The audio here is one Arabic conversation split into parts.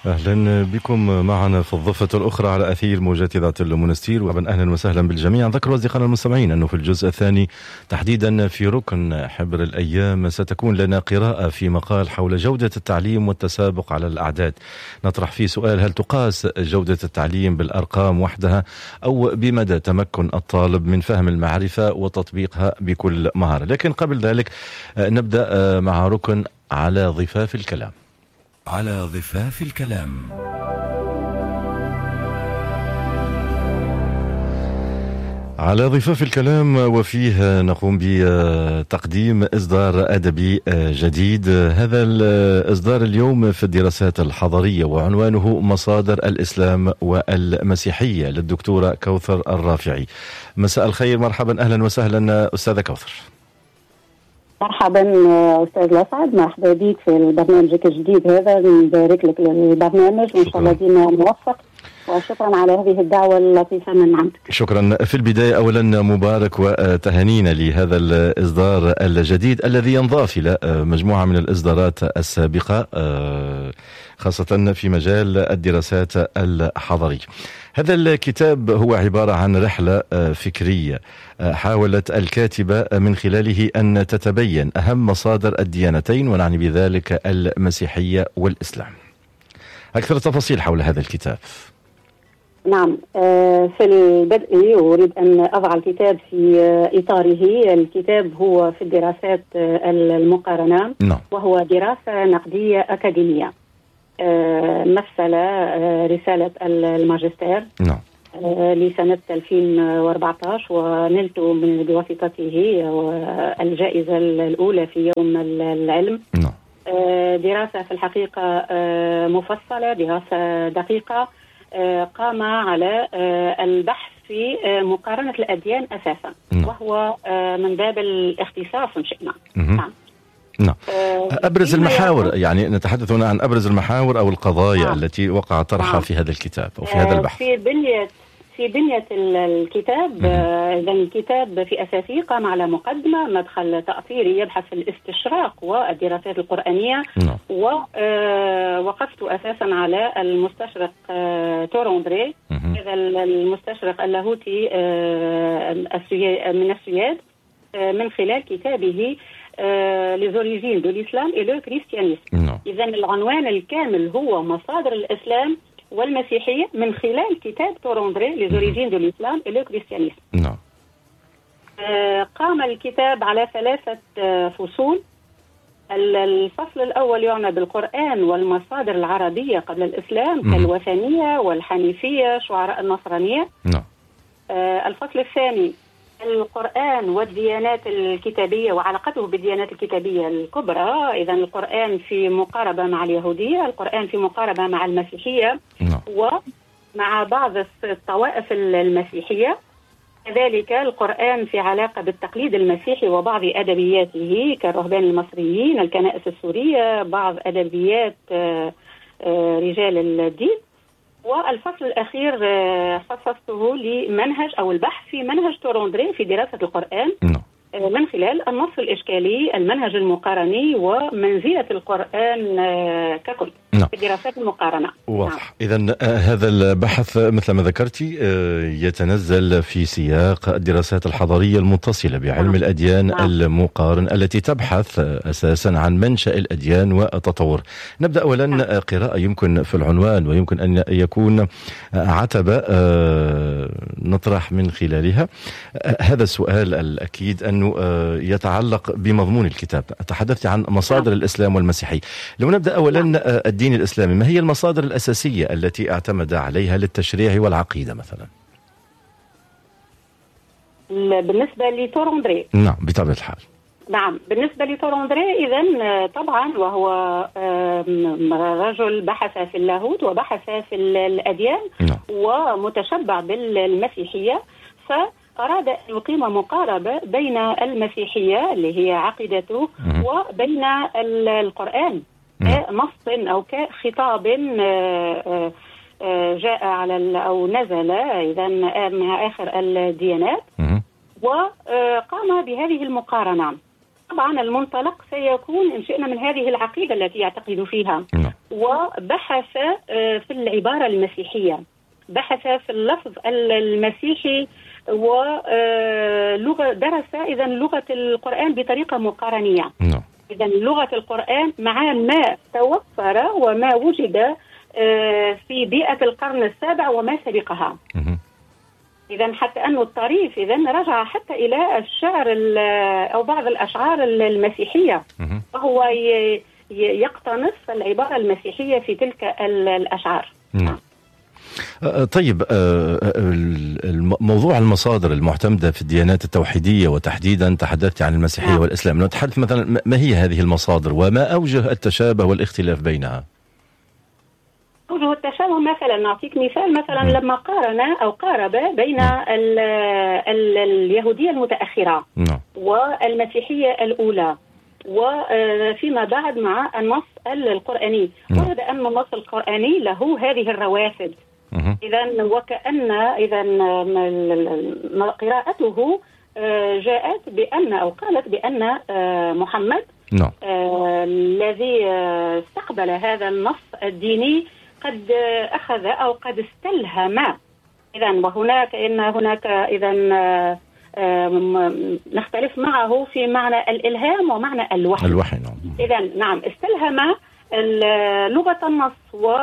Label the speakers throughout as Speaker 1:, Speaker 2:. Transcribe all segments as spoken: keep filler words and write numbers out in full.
Speaker 1: أهلا بكم معنا في الضفة الأخرى على أثير موجات إذاعة المنستير. وأهلا وسهلا بالجميع. ذكروا أصدقائنا المستمعين أنه في الجزء الثاني تحديدا في ركن حبر الأيام ستكون لنا قراءة في مقال حول جودة التعليم والتسابق على الأعداد. نطرح فيه سؤال: هل تقاس جودة التعليم بالأرقام وحدها أو بمدى تمكن الطالب من فهم المعرفة وتطبيقها بكل مهارة؟ لكن قبل ذلك نبدأ مع ركن على ضفاف الكلام.
Speaker 2: على ضفاف الكلام.
Speaker 1: على ضفاف الكلام، وفيه نقوم بتقديم إصدار أدبي جديد. هذا الإصدار اليوم في الدراسات الحضارية، وعنوانه مصادر الإسلام والمسيحية، للدكتورة كوثر الرافعي. مساء الخير، مرحبا، أهلا وسهلا أستاذة كوثر.
Speaker 3: مرحبا أستاذ الأسعد، مرحبا بك في برنامجك الجديد هذا. نبارك لك للبرنامج وإن شاء الله ديما موفق، وشكرا على هذه الدعوة اللطيفة من عندك.
Speaker 1: شكرا. في البداية أولا مبارك وتهانينا لهذا الإصدار الجديد الذي ينضاف إلى مجموعة من الإصدارات السابقة، خاصة في مجال الدراسات الحضارية. هذا الكتاب هو عبارة عن رحلة فكرية حاولت الكاتبة من خلاله أن تتبين أهم مصادر الديانتين، ونعني بذلك المسيحية والإسلام. أكثر التفاصيل حول هذا الكتاب.
Speaker 3: نعم، في البدء أريد أن أضع الكتاب في إطاره. الكتاب هو في الدراسات المقارنة،
Speaker 1: نعم.
Speaker 3: وهو دراسة نقدية أكاديمية، مثل رسالة الماجستير
Speaker 1: نعم.
Speaker 3: لسنة ألفين وأربعة عشر، ونلت من بواسطته الجائزة الأولى في يوم العلم.
Speaker 1: نعم.
Speaker 3: دراسة في الحقيقة مفصلة، دراسة دقيقة، قام على البحث في مقارنة الأديان أساسا،
Speaker 1: نعم.
Speaker 3: وهو من باب الاختصاص إن شئنا.
Speaker 1: نعم. نعم. أبرز المحاور، يعني نتحدث هنا عن أبرز المحاور أو القضايا نعم. التي وقع طرحها نعم. في هذا الكتاب أو في هذا البحث.
Speaker 3: في بنية في بنية الكتاب، إذا الكتاب في أساسه قام على مقدمة، مدخل تأثيري يبحث في الاستشراق والدراسات القرآنية،
Speaker 1: نعم.
Speaker 3: ووقفت أساسا على المستشرق توروندري، هذا المستشرق اللاهوتي من السويد، من خلال كتابه les origines de l'islam et le christianisme. إذا العنوان الكامل هو مصادر الإسلام والمسيحية من خلال كتاب توروندري les origines de l'islam et le christianisme.
Speaker 1: نعم.
Speaker 3: قام الكتاب على ثلاثة فصول. الفصل الأول يعنى بالقرآن والمصادر العربية قبل الإسلام كالوثنية والحنيفية شعراء النصرانية.
Speaker 1: نعم.
Speaker 3: الفصل الثاني القرآن والديانات الكتابية وعلاقته بالديانات الكتابية الكبرى، إذن القرآن في مقاربة مع اليهودية، القرآن في مقاربة مع المسيحية ومع بعض الطوائف المسيحية، كذلك القرآن في علاقة بالتقليد المسيحي وبعض أدبياته كالرهبان المصريين، الكنائس السورية، بعض أدبيات رجال الدين. والفصل الأخير خصصته لمنهج أو البحث في منهج توروندري في دراسة القرآن من خلال النص الإشكالي، المنهج المقارني، ومنزلة القرآن ككل في دراسات المقارنة.
Speaker 1: واضح. إذن هذا البحث مثل ما ذكرتي يتنزل في سياق الدراسات الحضارية المتصلة بعلم نعم. الأديان نعم. المقارن التي تبحث أساسا عن منشأ الأديان وتطور. نبدأ أولا نعم. قراءة يمكن في العنوان ويمكن أن يكون عتبة نطرح من خلالها هذا السؤال الأكيد أنه يتعلق بمضمون الكتاب. تحدثت عن مصادر نعم. الإسلام والمسيحية. لو نبدأ أولا نعم. الدين الإسلامي، ما هي المصادر الأساسية التي اعتمد عليها للتشريع والعقيدة مثلا؟
Speaker 3: بالنسبة لتوروندري
Speaker 1: نعم بطبيعة الحال.
Speaker 3: نعم، بالنسبة لتوروندري إذن طبعا وهو رجل بحث في اللاهوت وبحث في الأديان
Speaker 1: نعم.
Speaker 3: ومتشبع بالمسيحية، فأراد أن يقيم مقاربة بين المسيحية اللي هي عقيدته وبين القرآن كنص أو كخطاب جاء على أو نزل إذا مع آخر الديانات، وقام بهذه المقارنة. طبعا المنطلق سيكون إن شئنا من هذه العقيدة التي يعتقد فيها.
Speaker 1: نعم.
Speaker 3: وبحث في العبارة المسيحية، بحث في اللفظ المسيحي، ولغة درس إذا لغة القرآن بطريقة مقارنية.
Speaker 1: نعم.
Speaker 3: إذا لغة القرآن مع ما توفر وما وجد في بيئة القرن السابع وما سبقها. إذا حتى أنه الطريف إذا رجع حتى إلى الشعر أو بعض الأشعار المسيحية، وهو يقتنص العبارة المسيحية في تلك الأشعار.
Speaker 1: نعم. طيب، موضوع المصادر المعتمدة في الديانات التوحيدية وتحديدا تحدثت عن المسيحية والإسلام، لو نتحدث مثلا ما هي هذه المصادر وما أوجه التشابه والاختلاف بينها؟
Speaker 3: أوجه التشابه مثلا نعطيك مثال، مثلا م. لما قارن أو قارب بين ال ال اليهودية المتأخرة م. والمسيحية الأولى، وفيما بعد مع النص القرآني، ورد أن النص القرآني له هذه الروافد. إذا وكأن إذا قراءته جاءت بأن أو قالت بأن محمد
Speaker 1: no.
Speaker 3: الذي استقبل هذا النص الديني قد أخذ أو قد استلهم. إذا وهناك إن هناك إذا نختلف معه في معنى الإلهام ومعنى الوحي.
Speaker 1: الوحي نعم.
Speaker 3: إذا نعم استلهم لغة النص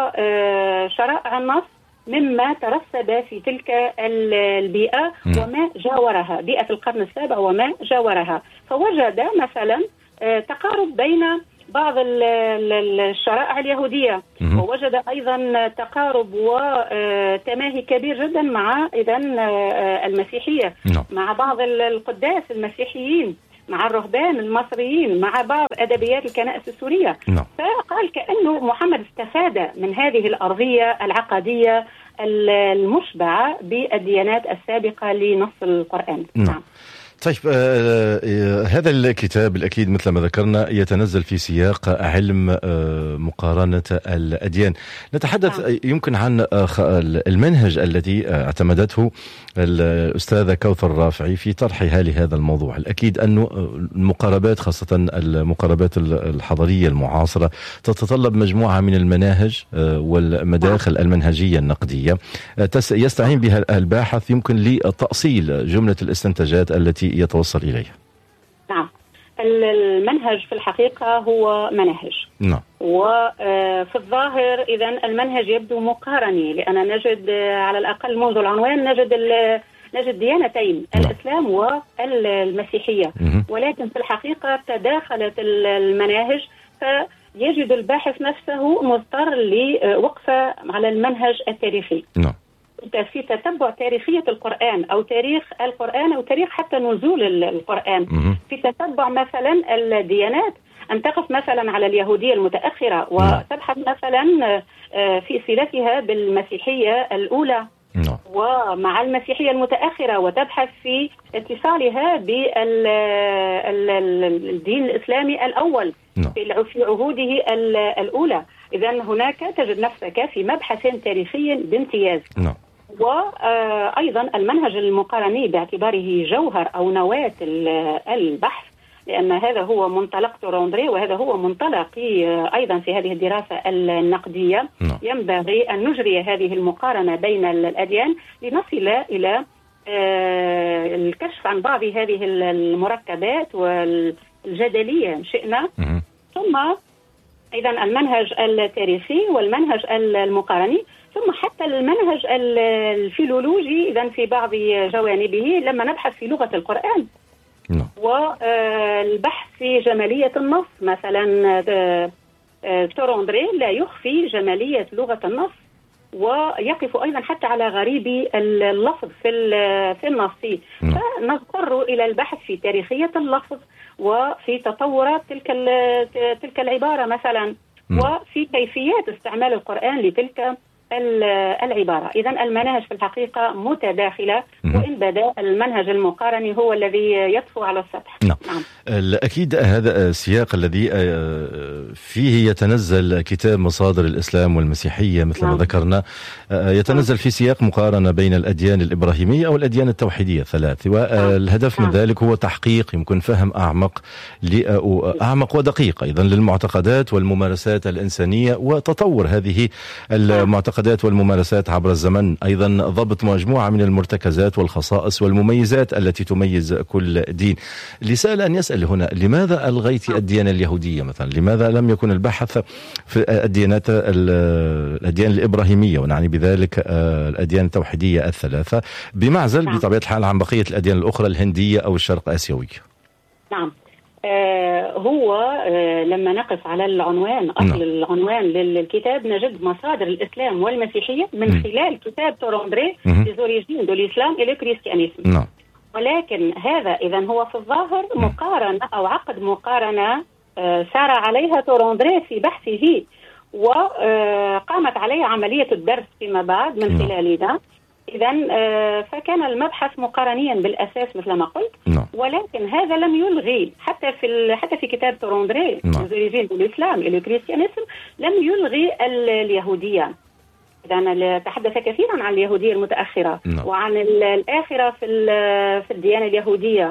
Speaker 3: وشرائع النص مما ترسب في تلك البيئة وما جاورها، بيئة القرن السابع وما جاورها، فوجد مثلا تقارب بين بعض الشرائع اليهودية، ووجد أيضا تقارب وتماهي كبير جدا مع إذن المسيحية، مع بعض القداس المسيحيين، مع الرهبان المصريين، مع بعض أدبيات الكنائس السورية. فقال كأنه محمد استفاد من هذه الأرضية العقدية المشبعة بالديانات السابقة لنص القرآن.
Speaker 1: نعم. طيب، آه هذا الكتاب الأكيد مثل ما ذكرنا يتنزل في سياق علم آه مقارنة الأديان. نتحدث آه. يمكن عن آه المنهج الذي اعتمدته الأستاذة كوثر رافعي في طرحها لهذا الموضوع. الأكيد أنه المقاربات، خاصة المقاربات الحضارية المعاصرة، تتطلب مجموعة من المناهج آه والمداخل المنهجية النقدية يستعين بها الباحث يمكن لتأصيل جملة الاستنتاجات التي يتوصل إليها.
Speaker 3: نعم، المنهج في الحقيقة هو منهج.
Speaker 1: نعم.
Speaker 3: وفي الظاهر إذن المنهج يبدو مقارني، لأن نجد على الأقل منذ العنوان نجد نجد ديانتين، نعم. الإسلام والمسيحية، م- ولكن في الحقيقة تداخلت المناهج، فيجد الباحث نفسه مضطر لوقفة على المنهج التاريخي.
Speaker 1: نعم.
Speaker 3: في تتبع تاريخية القرآن أو تاريخ القرآن أو تاريخ حتى نزول القرآن، في تتبع مثلا الديانات، أن تقف مثلا على اليهودية المتأخرة وتبحث مثلا في صلتها بالمسيحية الأولى ومع المسيحية المتأخرة، وتبحث في اتصالها بالدين الإسلامي الأول في عهوده الأولى. إذن هناك تجد نفسك في مبحث تاريخي بامتياز. وأيضا المنهج المقارني باعتباره جوهر أو نواة البحث، لأن هذا هو منطلق توروندري، وهذا هو منطلقي أيضا في هذه الدراسة النقدية. ينبغي أن نجري هذه المقارنة بين الأديان لنصل إلى الكشف عن بعض هذه المركبات والجدلية إن شئنا. ثم إذا المنهج التاريخي والمنهج المقارني، ثم حتى المنهج الفيلولوجي إذا في بعض جوانبه، لما نبحث في لغة القرآن والبحث في جمالية النص. مثلا توروندري لا يخفي جمالية لغة النص، ويقف أيضا حتى على غريب اللفظ في في النص، فنضطر إلى البحث في تاريخية اللفظ وفي تطورات تلك تلك العبارة مثلا، وفي كيفيات استعمال القرآن لتلك العبارة. إذن المناهج في الحقيقة متداخلة، وإن بدا المنهج المقارني هو الذي يطفو على السطح.
Speaker 1: نعم. نعم. أكيد هذا السياق الذي فيه يتنزل كتاب مصادر الإسلام والمسيحية مثل ما نعم. ذكرنا، يتنزل في سياق مقارنة بين الأديان الإبراهيمية أو الأديان التوحيدية الثلاث، والهدف من ذلك هو تحقيق يمكن فهم أعمق أعمق ودقيق أيضا للمعتقدات والممارسات الإنسانية، وتطور هذه المعتقدات والممارسات عبر الزمن، أيضا ضبط مجموعة من المرتكزات والخصائص والمميزات التي تميز كل دين. لسائل أن يسأل هنا: لماذا ألغيت الديانة اليهودية مثلا؟ لماذا لم يكن البحث في الديانات الأديان الإبراهيمية، ونعني بذلك الأديان التوحيدية الثلاثة، بمعزل بطبيعة الحال عن بقية الأديان الأخرى الهندية أو الشرق آسيوية؟
Speaker 3: نعم. آه هو آه لما نقف على العنوان، أصل نعم. العنوان للكتاب نجد مصادر الإسلام والمسيحية من م. خلال كتاب توروندري Les origines de l'islam et le christianisme. نعم. ولكن هذا إذن هو في الظاهر مقارنة أو عقد مقارنة آه سار عليها توروندري في بحثه، وقامت عليه عملية الدرس فيما بعد من خلال ده. إذن فكان المبحث مقارنيا بالأساس مثل ما قلت، ولكن هذا لم يلغي حتى في حتى في كتاب توروندري Les الإسلام et le christianisme لم يلغي اليهودية. إذن تحدث كثيرا عن اليهودية المتأخرة وعن الآخرة في في الديانة اليهودية،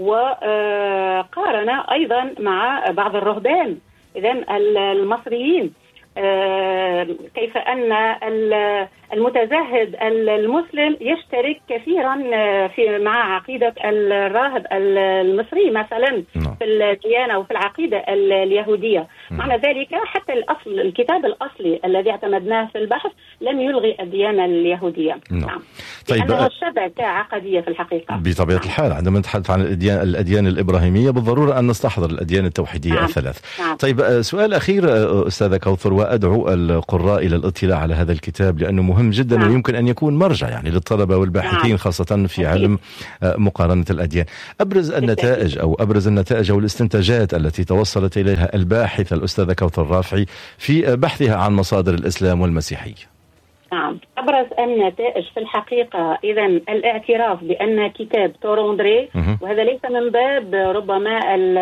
Speaker 3: وقارن أيضا مع بعض الرهبان إذن المصريين، كيف أن المتزهد المسلم يشترك كثيرا في مع عقيدة الراهب المصري مثلا في الديانة وفي العقيدة اليهودية. معنى ذلك حتى الأصل الكتاب الأصلي الذي اعتمدناه في البحث لم يلغي الديانة اليهودية. نعم. طيب، لأنه شبكة عقدية في الحقيقة.
Speaker 1: بطبيعة
Speaker 3: نعم.
Speaker 1: الحال عندما نتحدث عن الأديان, الأديان الإبراهيمية بالضرورة أن نستحضر الأديان التوحيدية نعم. الثلاث. نعم. طيب، سؤال أخير أستاذة كوثر، وأدعو القراء إلى الاطلاع على هذا الكتاب لأنه مهم جدا نعم. ويمكن أن يكون مرجع يعني للطلبة والباحثين نعم. خاصة في أكيد. علم مقارنة الأديان. أبرز النتائج أو أبرز النتائج أو الاستنتاجات التي توصلت إليها الباحثة الأستاذة كوثر رافعي في بحثها عن مصادر الإسلام والمسيحية.
Speaker 3: نعم، أبرز النتائج في الحقيقة إذن الاعتراف بأن كتاب توروندري، وهذا ليس من باب ربما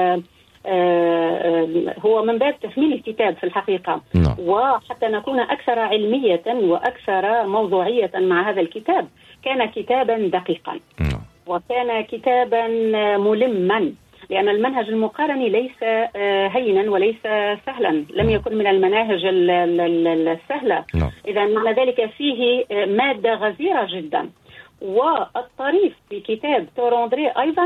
Speaker 3: هو من باب تكميل الكتاب في الحقيقة no. وحتى نكون أكثر علمية وأكثر موضوعية مع هذا الكتاب، كان كتابا دقيقا no. وكان كتابا ملما، لأن المنهج المقارني ليس هينا وليس سهلا، لم يكن من المناهج السهلة no. إذا معنى ذلك فيه مادة غزيرة جدا. والطريف في كتاب توروندري أيضا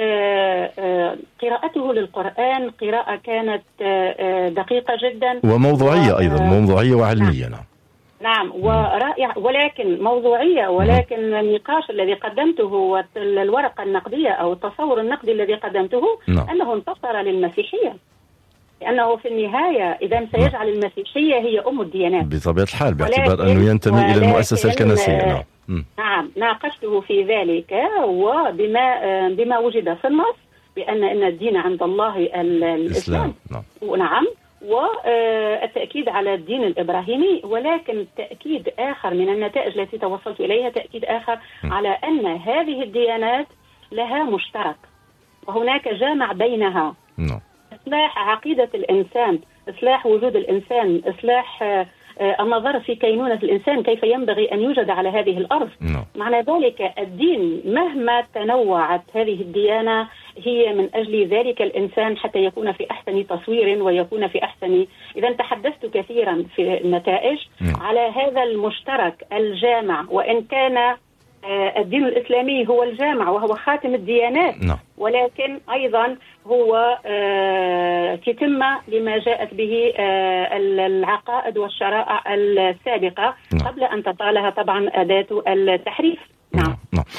Speaker 3: قراءته للقرآن قراءة كانت دقيقة جدا
Speaker 1: وموضوعية و... أيضا موضوعية وعلمية. نعم
Speaker 3: نعم ورائع، ولكن موضوعية، ولكن النقاش الذي قدمته والورقة النقدية أو التصور النقدي الذي قدمته نعم. أنه انتصر للمسيحية، لأنه في النهاية إذا سيجعل المسيحية هي أم الديانات
Speaker 1: بطبيعة الحال، باعتبار أنه ينتمي إلى المؤسسة الكنسية. نعم
Speaker 3: نعم ناقشته في ذلك، وبما بما وجد في النص بأن إن الدين عند الله الإسلام. نعم. نعم، والتأكيد على الدين الإبراهيمي، ولكن تأكيد آخر من النتائج التي توصلت إليها، تأكيد آخر م. على أن هذه الديانات لها مشترك وهناك جامع بينها. م. إصلاح عقيدة الإنسان، إصلاح وجود الإنسان، إصلاح النظر في كينونة الإنسان، كيف ينبغي أن يوجد على هذه الأرض. no. معنى ذلك الدين مهما تنوعت هذه الديانة هي من أجل ذلك الإنسان حتى يكون في أحسن تصوير ويكون في أحسن. إذا تحدثت كثيرا في النتائج no. على هذا المشترك الجامع، وإن كان الدين الإسلامي هو الجامع وهو خاتم الديانات no. ولكن أيضا هو تتمة لما جاءت به العقائد والشرائع السابقة no. قبل أن تطالها طبعا أداة التحريف.
Speaker 1: نعم no. no.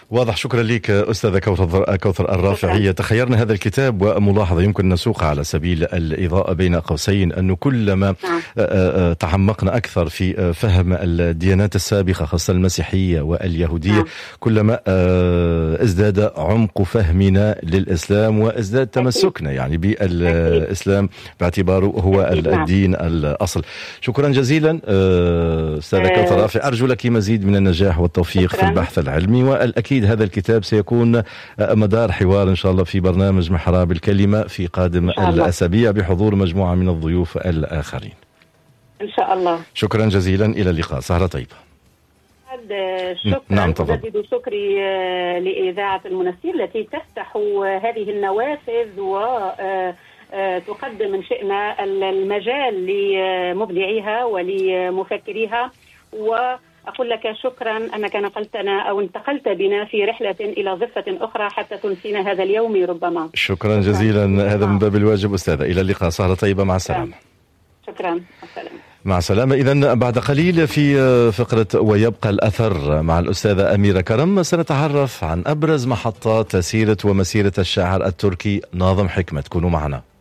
Speaker 1: واضح. شكرا لك أستاذة كوثر, كوثر الرافعية. تخيرنا هذا الكتاب وملاحظة يمكن نسوقها على سبيل الإضاءة بين قوسين، أنه كلما تعمقنا أكثر في فهم الديانات السابقة خاصة المسيحية واليهودية كلما ازداد عمق فهمنا للإسلام وازداد تمسكنا يعني بالإسلام باعتباره هو الدين الأصل. شكرا جزيلا أستاذة كوثر الرافعية، أرجو لك مزيد من النجاح والتوفيق في البحث العلمي، والأكيد هذا الكتاب سيكون مدار حوار إن شاء الله في برنامج محراب الكلمة في قادم الأسابيع بحضور مجموعة من الضيوف الآخرين
Speaker 3: إن شاء الله.
Speaker 1: شكرا جزيلا، إلى اللقاء، سهرة طيبة.
Speaker 3: شكرا.
Speaker 1: نعم
Speaker 3: أجدد شكري لإذاعة المنسير التي تفتح هذه النوافذ وتقدم من شئنا المجال لمبدعيها ولمفكريها. وأقول لك شكرا أنك نقلتنا أو انتقلت بنا في رحلة إلى ضفة أخرى حتى تنسينا هذا اليوم ربما.
Speaker 1: شكرا جزيلا، هذا من باب الواجب أستاذة. إلى اللقاء، سهرة طيبة، مع السلامة.
Speaker 3: شكرا، السلام.
Speaker 1: مع السلامة. إذن بعد قليل في فقرة ويبقى الأثر مع الأستاذة أميرة كرم سنتعرف عن أبرز محطات سيرة ومسيرة الشاعر التركي ناظم حكمت. كونوا معنا.